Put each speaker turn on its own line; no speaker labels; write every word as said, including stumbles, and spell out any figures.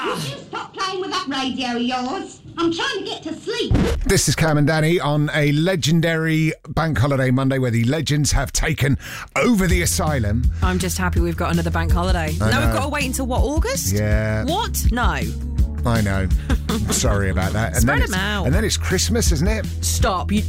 Would you stop playing with that radio of yours? I'm trying to get to sleep.
This is Cam and Danny on a legendary bank holiday Monday where the legends have taken over the asylum.
I'm just happy we've got another bank holiday.
I
now
know.
we've got to wait until, what, August?
Yeah.
What? No.
I know. Sorry about that. And
Spread
then
'em
it's-
out.
And then it's Christmas, isn't it?
Stop. You,